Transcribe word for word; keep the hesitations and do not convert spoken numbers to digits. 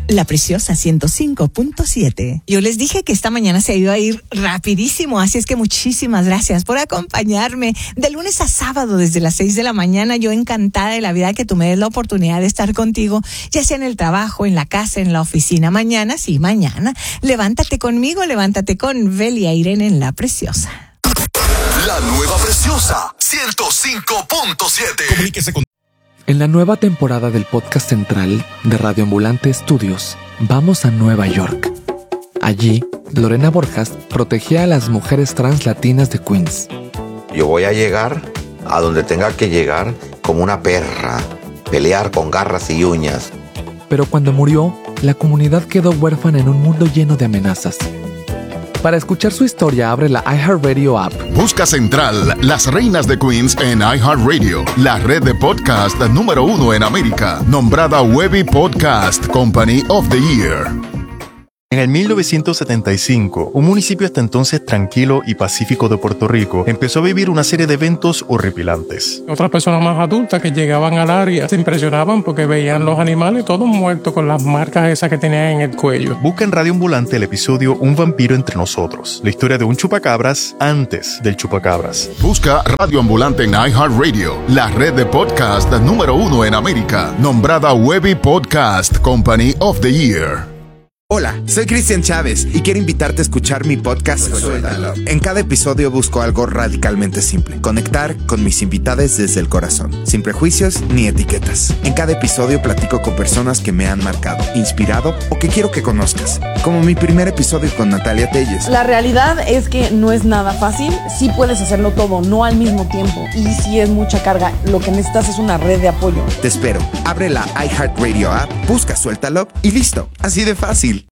La Preciosa ciento cinco punto siete. Yo les dije que esta mañana se iba a ir rapidísimo, así es que muchísimas gracias por acompañarme de lunes a sábado desde las seis de la mañana. Yo encantada de la vida que tú me des la oportunidad de estar contigo, ya sea en el trabajo, en la casa, en la oficina. Mañana, sí, mañana. Levántate conmigo, levántate con Belia Irene en La Preciosa. La nueva Preciosa ciento cinco punto siete. Comuníquese con... En la nueva temporada del podcast central de Radio Ambulante Estudios, vamos a Nueva York. Allí, Lorena Borjas protegía a las mujeres trans latinas de Queens. Yo voy a llegar a donde tenga que llegar como una perra, pelear con garras y uñas. Pero cuando murió, la comunidad quedó huérfana en un mundo lleno de amenazas. Para escuchar su historia, abre la iHeartRadio app. Busca Central, las reinas de Queens en iHeartRadio, la red de podcast número uno en América, nombrada Webby Podcast Company of the Year. En el mil novecientos setenta y cinco, un municipio hasta entonces tranquilo y pacífico de Puerto Rico empezó a vivir una serie de eventos horripilantes. Otras personas más adultas que llegaban al área se impresionaban porque veían los animales todos muertos con las marcas esas que tenían en el cuello. Busca en Radio Ambulante el episodio Un vampiro entre nosotros, la historia de un chupacabras antes del chupacabras. Busca Radio Ambulante en iHeartRadio, la red de podcast número uno en América, nombrada Webby Podcast Company of the Year. Hola, soy Cristian Chávez y quiero invitarte a escuchar mi podcast Suéltalo. En cada episodio busco algo radicalmente simple: conectar con mis invitados desde el corazón, sin prejuicios ni etiquetas. En cada episodio platico con personas que me han marcado, inspirado o que quiero que conozcas, como mi primer episodio con Natalia Telles. La realidad es que no es nada fácil, sí puedes hacerlo todo, no al mismo tiempo, y si es mucha carga, lo que necesitas es una red de apoyo. Te espero, abre la iHeartRadio app, busca Suéltalo y listo, así de fácil.